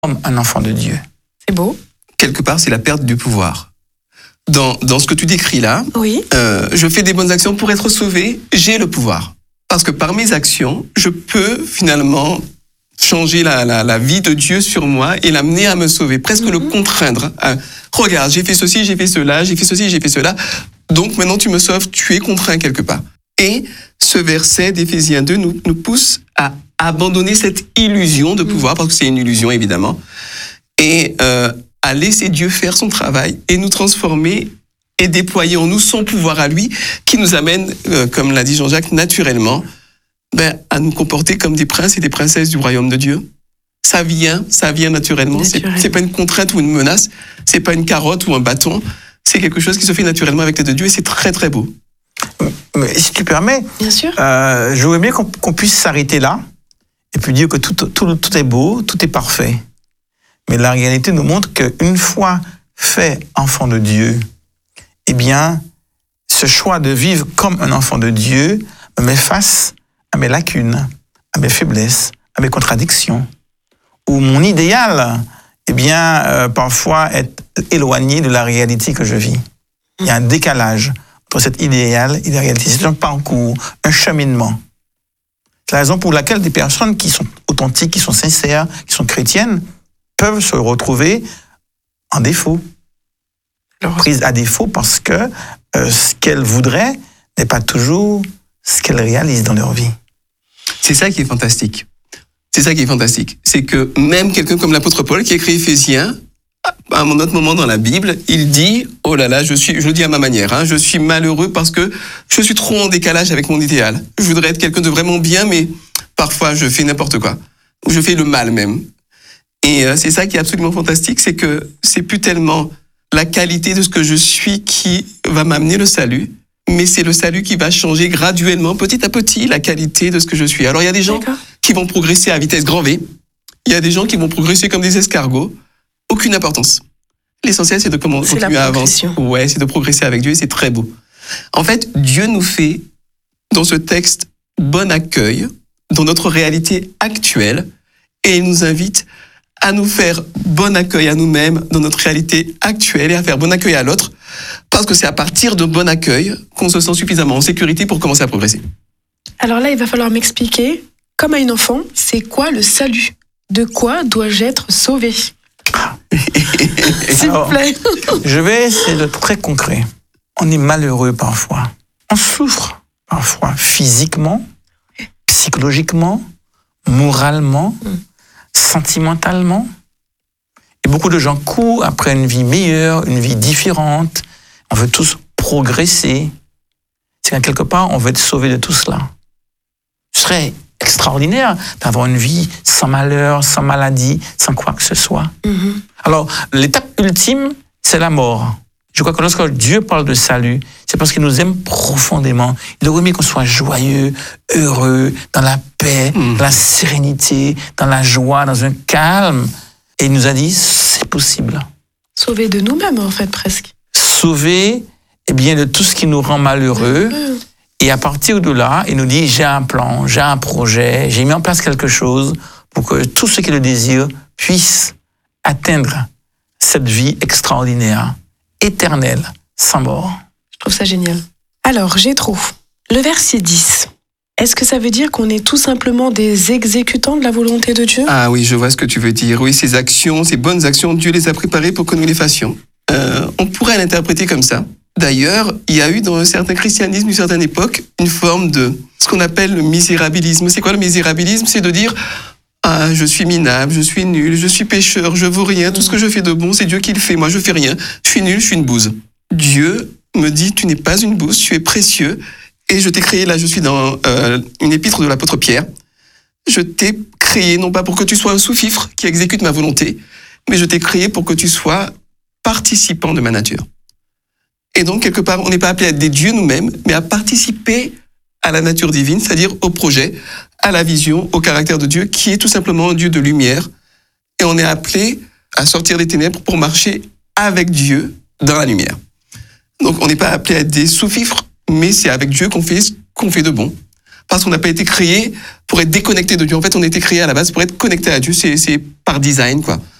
comme un enfant de Dieu. C'est beau. Quelque part, c'est la perte du pouvoir. Dans ce que tu décris là, Oui. je fais des bonnes actions pour être sauvé, j'ai le pouvoir. Parce que par mes actions, je peux finalement changer la vie de Dieu sur moi et l'amener à me sauver, presque le contraindre. Regarde, j'ai fait ceci, j'ai fait cela, j'ai fait ceci, j'ai fait cela. Donc maintenant tu me sauves, tu es contraint quelque part. Et ce verset d'Éphésiens 2 nous pousse à abandonner cette illusion de pouvoir, parce que c'est une illusion évidemment, et à laisser Dieu faire son travail et nous transformer et déployer en nous son pouvoir à lui, qui nous amène, comme l'a dit Jean-Jacques, naturellement, à nous comporter comme des princes et des princesses du royaume de Dieu. Ça vient naturellement. C'est pas une contrainte ou une menace, c'est pas une carotte ou un bâton, c'est quelque chose qui se fait naturellement avec l'aide de Dieu et c'est très très beau. Mais si tu permets, Bien sûr. je voudrais bien qu'on puisse s'arrêter là et puis dire que tout est beau, tout est parfait. Mais la réalité nous montre qu'une fois fait enfant de Dieu, eh bien, ce choix de vivre comme un enfant de Dieu me met face à mes lacunes, à mes faiblesses, à mes contradictions, où mon idéal, eh bien, parfois est éloigné de la réalité que je vis. Il y a un décalage entre cet idéal et la réalité. C'est un parcours, un cheminement. C'est la raison pour laquelle des personnes qui sont authentiques, qui sont sincères, qui sont chrétiennes, peuvent se retrouver en défaut, prises à défaut parce que ce qu'elles voudraient n'est pas toujours ce qu'elles réalisent dans leur vie. C'est ça qui est fantastique. C'est que même quelqu'un comme l'apôtre Paul qui écrit Éphésiens, à un autre moment dans la Bible, il dit, oh là là, je le dis à ma manière, je suis malheureux parce que je suis trop en décalage avec mon idéal. Je voudrais être quelqu'un de vraiment bien, mais parfois je fais n'importe quoi. Je fais le mal même. Et c'est ça qui est absolument fantastique, c'est que c'est plus tellement la qualité de ce que je suis qui va m'amener le salut, mais c'est le salut qui va changer graduellement, petit à petit, la qualité de ce que je suis. Alors il y a des gens qui vont progresser à vitesse grand V, il y a des gens qui vont progresser comme des escargots, aucune importance. L'essentiel, c'est de continuer à avancer. Ouais, c'est de progresser avec Dieu et c'est très beau. En fait, Dieu nous fait, dans ce texte, bon accueil dans notre réalité actuelle et il nous invite à nous faire bon accueil à nous-mêmes dans notre réalité actuelle et à faire bon accueil à l'autre, parce que c'est à partir de bon accueil qu'on se sent suffisamment en sécurité pour commencer à progresser. Alors là, il va falloir m'expliquer, comme à une enfant, c'est quoi le salut? De quoi dois-je être sauvé? S'il vous plaît. Je vais essayer d'être très concret. On est malheureux parfois. On souffre parfois physiquement, psychologiquement, moralement, sentimentalement. Et beaucoup de gens courent après une vie meilleure, une vie différente. On veut tous progresser. C'est qu'à quelque part, on veut être sauvé de tout cela. Ce serait extraordinaire d'avoir une vie sans malheur, sans maladie, sans quoi que ce soit. Alors, l'étape ultime, c'est la mort. Je crois que lorsque Dieu parle de salut, c'est parce qu'il nous aime profondément. Il aurait aimé qu'on soit joyeux, heureux, dans la paix, dans la sérénité, dans la joie, dans un calme. Et il nous a dit, c'est possible. Sauver de nous-mêmes, en fait, presque. Sauver, eh bien, de tout ce qui nous rend malheureux. Et à partir de là, il nous dit, j'ai un plan, j'ai un projet, j'ai mis en place quelque chose pour que tous ceux qui le désirent puissent atteindre cette vie extraordinaire, éternelle, sans mort. Je trouve ça génial. Alors, Jétro, le verset 10, est-ce que ça veut dire qu'on est tout simplement des exécutants de la volonté de Dieu? Ah oui, je vois ce que tu veux dire. Oui, ces actions, ces bonnes actions, Dieu les a préparées pour que nous les fassions. On pourrait l'interpréter comme ça. D'ailleurs, il y a eu dans un certain christianisme, d'une certaine époque, une forme de ce qu'on appelle le misérabilisme. C'est quoi le misérabilisme? C'est de dire, ah, je suis minable, je suis nul, je suis pécheur, je vaux rien, tout ce que je fais de bon, c'est Dieu qui le fait, moi je fais rien, je suis nul, je suis une bouse. Dieu me dit, tu n'es pas une bouse, tu es précieux, et je t'ai créé, là je suis dans une épître de l'apôtre Pierre, je t'ai créé non pas pour que tu sois un sous-fifre qui exécute ma volonté, mais je t'ai créé pour que tu sois participant de ma nature. Et donc, quelque part, on n'est pas appelé à être des dieux nous-mêmes, mais à participer à la nature divine, c'est-à-dire au projet, à la vision, au caractère de Dieu, qui est tout simplement un Dieu de lumière. Et on est appelé à sortir des ténèbres pour marcher avec Dieu dans la lumière. Donc, on n'est pas appelé à être des sous-fifres, mais c'est avec Dieu qu'on fait ce qu'on fait de bon. parce qu'on n'a pas été créé pour être déconnecté de Dieu. En fait, on a été créé à la base pour être connecté à Dieu. C'est par design, quoi.